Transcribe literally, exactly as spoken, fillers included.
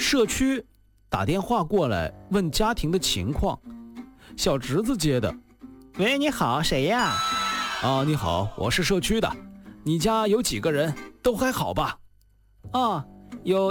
社区打电话过来问家庭的情况，小侄子接的。 喂，你好，谁呀？ 啊，你好，我是社区的，你家有几个人？都还好吧？ 哦，有